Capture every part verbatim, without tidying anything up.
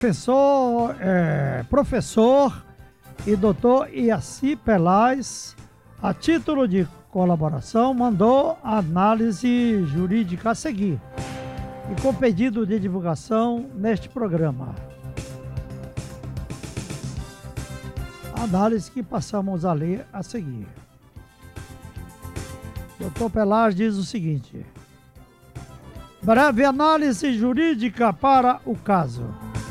Professor, é, professor e doutor Iaci Pelaz, a título de colaboração, mandou a análise jurídica a seguir e com pedido de divulgação neste programa. A análise que passamos a ler a seguir. doutor Pelaz diz o seguinte: breve análise jurídica para o caso.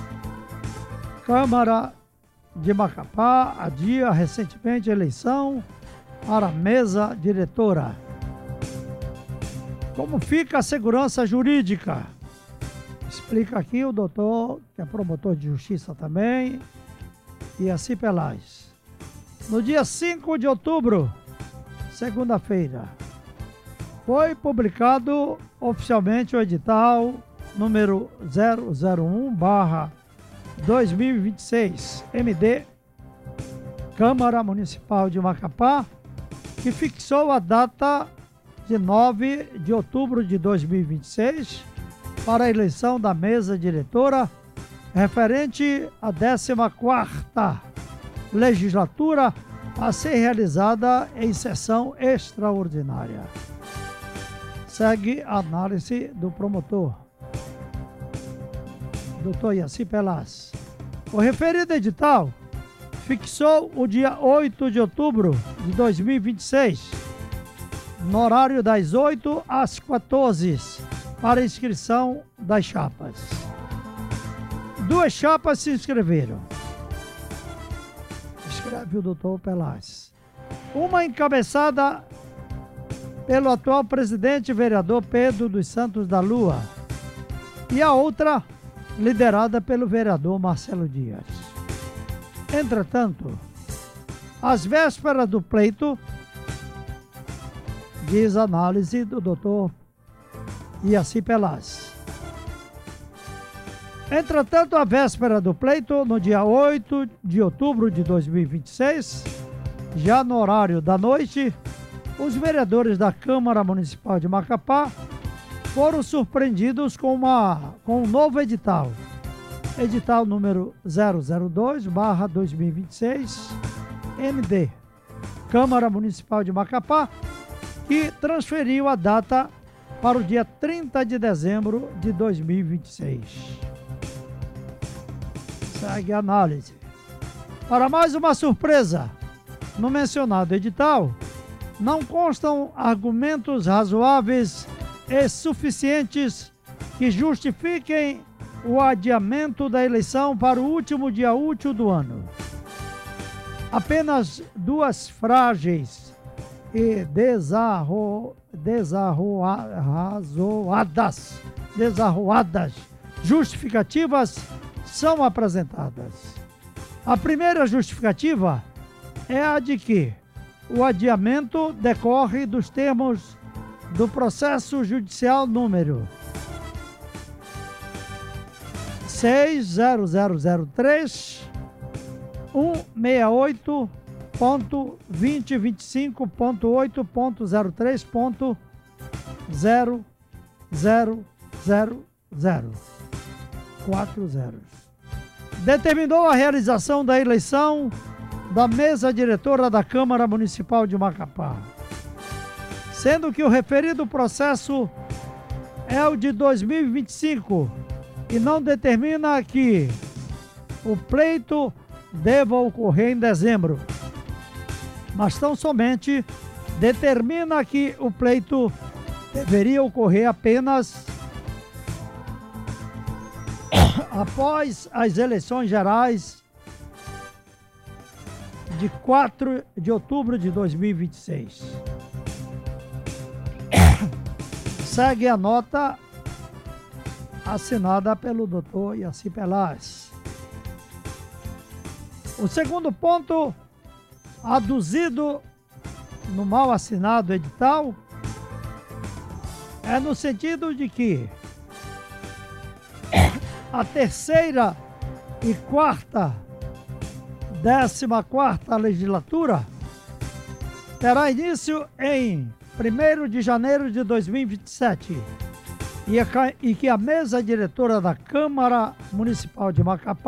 Câmara de Macapá adia recentemente a eleição para a mesa diretora. Como fica a segurança jurídica? Explica aqui o doutor, que é promotor de justiça também, Iaci Pelaz. No dia cinco de outubro, segunda-feira, foi publicado oficialmente o edital número zero zero um barra dois mil e vinte e seis, M D, Câmara Municipal de Macapá, que fixou a data de nove de outubro de dois mil e vinte e seis para a eleição da mesa diretora referente à décima quarta legislatura a ser realizada em sessão extraordinária. Segue a análise do promotor, doutor Iaci Pelaz. O referido edital fixou o dia oito de outubro de dois mil e vinte e seis, no horário das oito às quatorze, para inscrição das chapas. Duas chapas se inscreveram. Escreve o doutor Pelaz. Uma encabeçada pelo atual presidente vereador Pedro dos Santos da Lua e a outra liderada pelo vereador Marcelo Dias. Entretanto, às vésperas do pleito, diz a análise do doutor Iaci Pelaz. Entretanto, à véspera do pleito, no dia oito de outubro de dois mil e vinte e seis, já no horário da noite, os vereadores da Câmara Municipal de Macapá foram surpreendidos com, uma, com um novo edital, edital número zero zero dois barra dois mil e vinte e seis, M D, Câmara Municipal de Macapá, que transferiu a data para o dia trinta de dezembro de dois mil e vinte e seis. Segue a análise. Para mais uma surpresa, no mencionado edital, não constam argumentos razoáveis e suficientes que justifiquem o adiamento da eleição para o último dia útil do ano. Apenas duas frágeis e desarro, desarroadas, desarroadas justificativas são apresentadas. A primeira justificativa é a de que o adiamento decorre dos termos do processo judicial número seis zero zero zero três ponto cento e sessenta e oito ponto vinte vinte e cinco ponto oito ponto zero três ponto zero zero zero zero quatro zeros. Determinou a realização da eleição da mesa diretora da Câmara Municipal de Macapá, sendo que o referido processo é o de dois mil e vinte e cinco e não determina que o pleito deva ocorrer em dezembro, mas tão somente determina que o pleito deveria ocorrer apenas após as eleições gerais de quatro de outubro de dois mil e vinte e seis. Segue a nota assinada pelo doutor Iaci Pelaz. O segundo ponto aduzido no mal assinado edital é no sentido de que a terceira e quarta, décima quarta legislatura terá início em primeiro de janeiro de dois mil e vinte e sete e, a, e que a mesa diretora da Câmara Municipal de Macapá